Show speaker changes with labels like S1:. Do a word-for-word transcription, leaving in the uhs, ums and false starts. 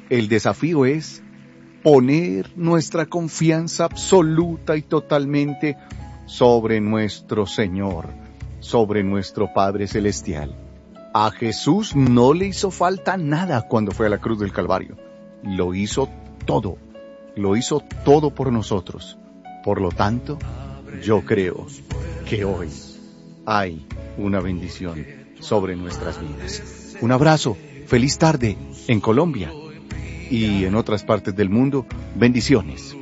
S1: El desafío es poner nuestra confianza absoluta y totalmente sobre nuestro Señor, sobre nuestro Padre Celestial. A Jesús no le hizo falta nada cuando fue a la cruz del Calvario. Lo hizo todo. Lo hizo todo por nosotros. Por lo tanto, yo creo que hoy hay una bendición sobre nuestras vidas. Un abrazo, feliz tarde en Colombia y en otras partes del mundo. Bendiciones.